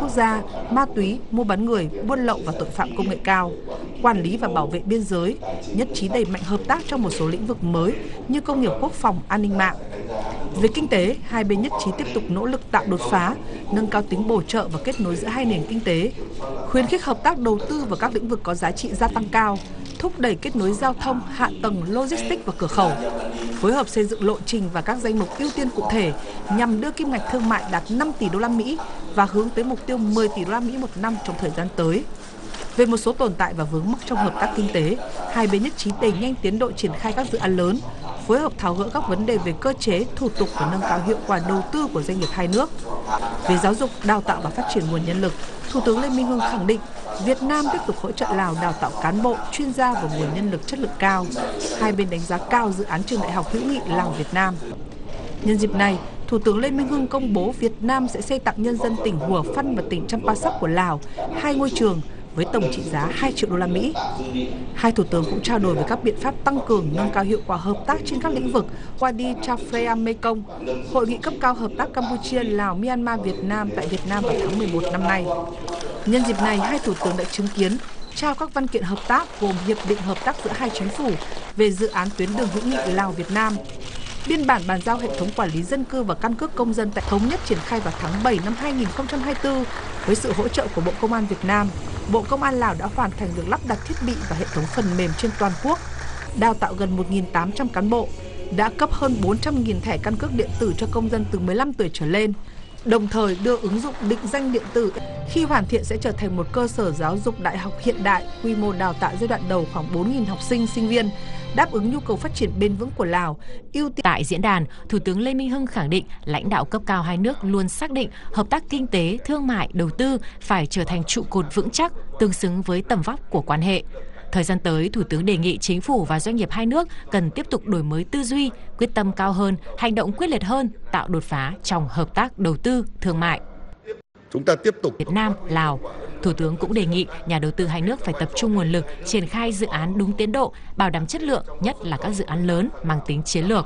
quốc gia, ma túy, mua bán người, buôn lậu và tội phạm công nghệ cao, quản lý và bảo vệ biên giới, nhất trí đẩy mạnh hợp tác trong một số lĩnh vực mới như công nghiệp quốc phòng, an ninh mạng. Về kinh tế, hai bên nhất trí tiếp tục nỗ lực tạo đột phá, nâng cao tính bổ trợ và kết nối giữa hai nền kinh tế, khuyến khích hợp tác đầu tư vào các lĩnh vực có giá trị gia tăng cao, thúc đẩy kết nối giao thông, hạ tầng, logistics và cửa khẩu, phối hợp xây dựng lộ trình và các danh mục ưu tiên cụ thể nhằm đưa kim ngạch thương mại đạt 5 tỷ đô la Mỹ và hướng tới mục tiêu 10 tỷ đô la Mỹ một năm trong thời gian tới. Về một số tồn tại và vướng mắc trong hợp tác kinh tế, hai bên nhất trí đẩy nhanh tiến độ triển khai các dự án lớn, phối hợp tháo gỡ các vấn đề về cơ chế, thủ tục và nâng cao hiệu quả đầu tư của doanh nghiệp hai nước. Về giáo dục, đào tạo và phát triển nguồn nhân lực, Thủ tướng Lê Minh Hưng khẳng định Việt Nam tiếp tục hỗ trợ Lào đào tạo cán bộ, chuyên gia và nguồn nhân lực chất lượng cao. Hai bên đánh giá cao dự án trường đại học hữu nghị Lào-Việt Nam. Nhân dịp này, Thủ tướng Lê Minh Hưng công bố Việt Nam sẽ xây tặng nhân dân tỉnh Hủa Phăn và tỉnh Champasak của Lào 2 ngôi trường với tổng trị giá 2 triệu đô la Mỹ. Hai thủ tướng cũng trao đổi về các biện pháp tăng cường nâng cao hiệu quả hợp tác trên các lĩnh vực Wadi Chafrea Mekong, hội nghị cấp cao hợp tác Campuchia, Lào, Myanmar, Việt Nam tại Việt Nam vào tháng 11 năm nay. Nhân dịp này, hai thủ tướng đã chứng kiến trao các văn kiện hợp tác gồm hiệp định hợp tác giữa hai chính phủ về dự án tuyến đường hữu nghị Lào-Việt Nam, biên bản bàn giao hệ thống quản lý dân cư và căn cước công dân tại thống nhất triển khai vào tháng 7 năm 2024 với sự hỗ trợ của Bộ Công an Việt Nam. Bộ Công an Lào đã hoàn thành việc lắp đặt thiết bị và hệ thống phần mềm trên toàn quốc, đào tạo gần 1.800 cán bộ, đã cấp hơn 400.000 thẻ căn cước điện tử cho công dân từ 15 tuổi trở lên, đồng thời đưa ứng dụng định danh điện tử khi hoàn thiện sẽ trở thành một cơ sở giáo dục đại học hiện đại, quy mô đào tạo giai đoạn đầu khoảng 4.000 học sinh, sinh viên, đáp ứng nhu cầu phát triển bền vững của Lào. Tại diễn đàn, Thủ tướng Lê Minh Hưng khẳng định lãnh đạo cấp cao hai nước luôn xác định hợp tác kinh tế, thương mại, đầu tư phải trở thành trụ cột vững chắc, tương xứng với tầm vóc của quan hệ. Thời gian tới, Thủ tướng đề nghị chính phủ và doanh nghiệp hai nước cần tiếp tục đổi mới tư duy, quyết tâm cao hơn, hành động quyết liệt hơn, tạo đột phá trong hợp tác đầu tư, thương mại. Chúng ta tiếp tục Việt Nam, Lào. Thủ tướng cũng đề nghị nhà đầu tư hai nước phải tập trung nguồn lực triển khai dự án đúng tiến độ, bảo đảm chất lượng, nhất là các dự án lớn mang tính chiến lược.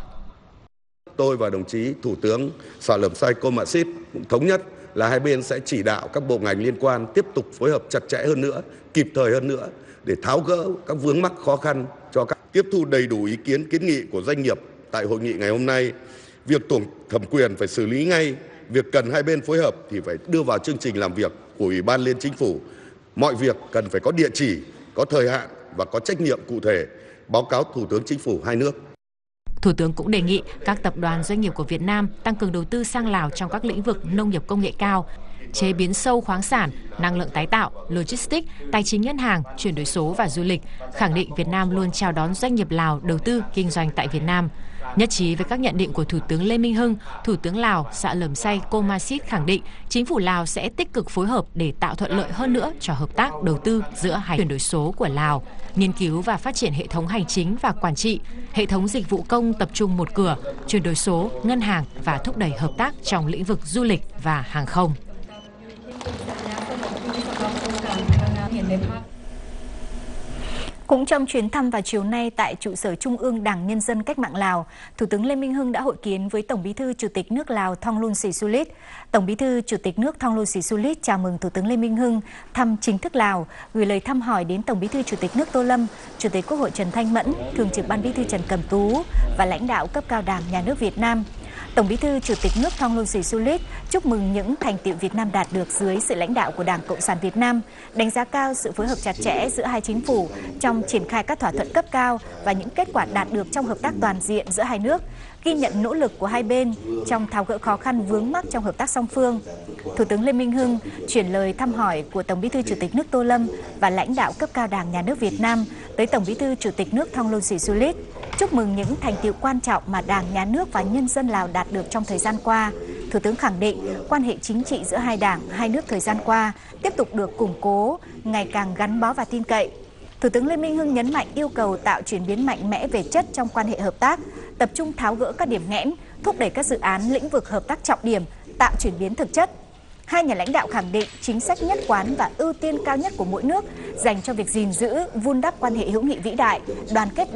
Tôi và đồng chí Thủ tướng Sạ Lẩm Say Cô Mạ Xít cũng thống nhất là hai bên sẽ chỉ đạo các bộ ngành liên quan tiếp tục phối hợp chặt chẽ hơn nữa, kịp thời hơn nữa để tháo gỡ các vướng mắc khó khăn cho các tiếp thu đầy đủ ý kiến kiến nghị của doanh nghiệp. Tại hội nghị ngày hôm nay, việc tổng thẩm quyền phải xử lý ngay, việc cần hai bên phối hợp thì phải đưa vào chương trình làm việc của Ủy ban Liên Chính phủ. Mọi việc cần phải có địa chỉ, có thời hạn và có trách nhiệm cụ thể, báo cáo Thủ tướng Chính phủ hai nước. Thủ tướng cũng đề nghị các tập đoàn doanh nghiệp của Việt Nam tăng cường đầu tư sang Lào trong các lĩnh vực nông nghiệp công nghệ cao, chế biến sâu khoáng sản, năng lượng tái tạo, logistics, tài chính ngân hàng, chuyển đổi số và du lịch, khẳng định Việt Nam luôn chào đón doanh nghiệp Lào đầu tư kinh doanh tại Việt Nam. Nhất trí với các nhận định của Thủ tướng Lê Minh Hưng, Thủ tướng Lào Sạ Lẩm Say Cô Ma Xít khẳng định chính phủ Lào sẽ tích cực phối hợp để tạo thuận lợi hơn nữa cho hợp tác đầu tư giữa hai chuyển đổi số của Lào, nghiên cứu và phát triển hệ thống hành chính và quản trị, hệ thống dịch vụ công tập trung một cửa, chuyển đổi số, ngân hàng và thúc đẩy hợp tác trong lĩnh vực du lịch và hàng không. Cũng trong chuyến thăm vào chiều nay tại trụ sở Trung ương Đảng Nhân dân Cách mạng Lào, Thủ tướng Lê Minh Hưng đã hội kiến với Tổng Bí thư Chủ tịch nước Lào Thongloun Sisoulith. Tổng Bí thư Chủ tịch nước Thongloun Sisoulith chào mừng Thủ tướng Lê Minh Hưng thăm chính thức Lào, gửi lời thăm hỏi đến Tổng Bí thư Chủ tịch nước Tô Lâm, Chủ tịch Quốc hội Trần Thanh Mẫn, Thường trực Ban Bí thư Trần Cẩm Tú và lãnh đạo cấp cao Đảng, Nhà nước Việt Nam. Tổng Bí thư Chủ tịch nước Thongloun Sisoulith chúc mừng những thành tựu Việt Nam đạt được dưới sự lãnh đạo của Đảng Cộng sản Việt Nam, đánh giá cao sự phối hợp chặt chẽ giữa hai chính phủ trong triển khai các thỏa thuận cấp cao và những kết quả đạt được trong hợp tác toàn diện giữa hai nước, ghi nhận nỗ lực của hai bên trong tháo gỡ khó khăn vướng mắc trong hợp tác song phương. Thủ tướng Lê Minh Hưng chuyển lời thăm hỏi của Tổng Bí thư Chủ tịch nước Tô Lâm và lãnh đạo cấp cao Đảng, Nhà nước Việt Nam tới Tổng Bí thư Chủ tịch nước Thongloun Sisoulith, chúc mừng những thành tựu quan trọng mà Đảng, Nhà nước và nhân dân Lào đạt được trong thời gian qua. Thủ tướng khẳng định quan hệ chính trị giữa hai đảng, hai nước thời gian qua tiếp tục được củng cố, ngày càng gắn bó và tin cậy. Thủ tướng Lê Minh Hưng nhấn mạnh yêu cầu tạo chuyển biến mạnh mẽ về chất trong quan hệ hợp tác, tập trung tháo gỡ các điểm nghẽn, thúc đẩy các dự án lĩnh vực hợp tác trọng điểm, tạo chuyển biến thực chất. Hai nhà lãnh đạo khẳng định chính sách nhất quán và ưu tiên cao nhất của mỗi nước dành cho việc gìn giữ, vun đắp quan hệ hữu nghị vĩ đại, đoàn kết